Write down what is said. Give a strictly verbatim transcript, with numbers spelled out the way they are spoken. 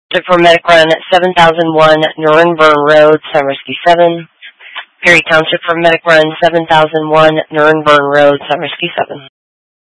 For Medic Run, seven thousand one Nuremberg Road, Summersky seven. Perry Township for Medic Run, seven thousand one Nuremberg Road, Summersky seven.